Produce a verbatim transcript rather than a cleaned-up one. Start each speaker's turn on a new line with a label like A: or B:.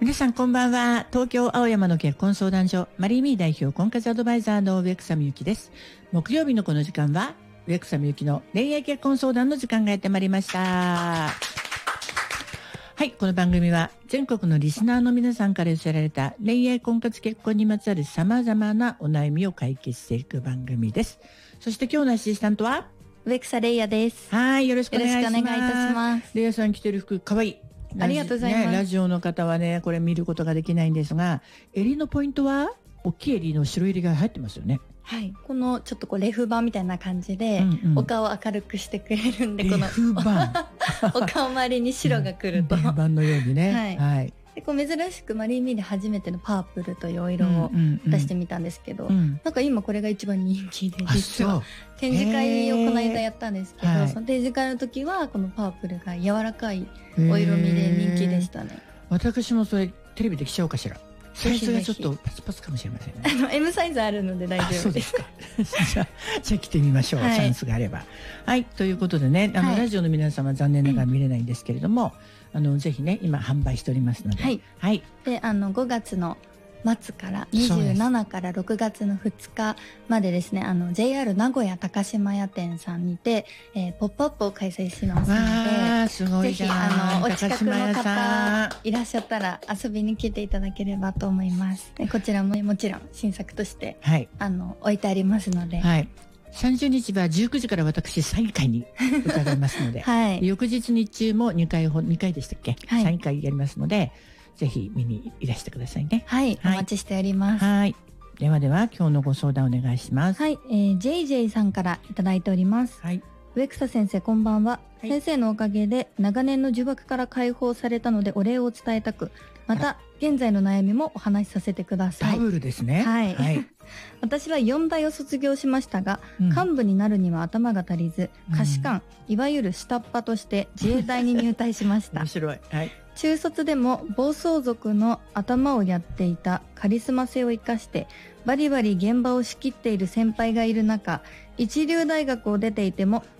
A: 皆さんこんばんは。東京青山の結婚相談所マリーミー代表婚活アドバイザーの植草美幸です。木曜日のこの時間は植草美幸の恋愛結婚相談の時間がやってまいりました。はい、この番組は全国のリスナーの皆さんから寄せられた恋愛婚活結婚にまつわる様々なお悩みを解決していく番組です。そして今日のアシスタントは
B: 植草レイヤです。
A: はい、よろしくお願いします。
B: よろしくお願いいたします。
A: レイヤさん着てる服かわいい。
B: ありがとうございます、
A: ね、ラジオの方はねこれ見ることができないんですが、襟のポイントは大きい襟の白襟が入ってますよね。
B: はい、このちょっとこうレフ板みたいな感じで、うんうん、お顔を明るくしてくれるんで、この
A: レフ板
B: お顔周りに白がくると、
A: レフ板のようにね、
B: はいはい、でこう珍しくマリーミーで初めてのパープルというお色を出してみたんですけど、うんうんうん、なんか今これが一番人気で、実は展示会をこの間やったんですけど、はい、その展示会の時はこのパープルが柔らかいお色味で人気でしたね。
A: 私もそれテレビで着ちゃおうかしら。サイズがちょっとパツパツかもしれませんね。
B: あの エム サイズあるので大丈夫です。
A: じゃあ、じゃあ着てみましょう、はい、チャンスがあれば。はい、ということでね、あの、はい、ラジオの皆様残念ながら見れないんですけれども、あのぜひね今販売しておりますので、
B: はい。はい、であのごがつの末からにじゅうしちからろくがつのふつかまでですね、あの ジェイアール 名古屋高島屋店さんにて、えー、ポップアップを開催しますので、
A: すごいじゃん、
B: ぜひあのお近くの方いらっしゃったら遊びに来ていただければと思います。でこちらももちろん新作として、はい、あの置いてありますので、はい、
A: さんじゅうにちはじゅうくじから私サイン会に伺いますので、はい、翌日日中もにかいほにかいでしたっけ、はい、サイン会やりますのでぜひ見にいらしてくださいね。
B: はい、はい、お待ちしております。
A: はい。ではでは今日のご相談お願いします。
B: はい、えー、ジェイジェイ さんからいただいております。はい。植草先生こんばんは、はい。先生のおかげで長年の呪縛から解放されたのでお礼を伝えたく、また現在の悩みもお話しさせてください。
A: ダブルですね。
B: はい。はい、私はよん大を卒業しましたが、うん、幹部になるには頭が足りず、下士官、うん、いわゆる下っ端として自衛隊に入隊しました。
A: 面白い。はい。
B: 中卒でも暴走族の頭をやっていたカリスマ性を生かしてバリバリ現場を仕切っている先輩がいる中、一流大学を出ていても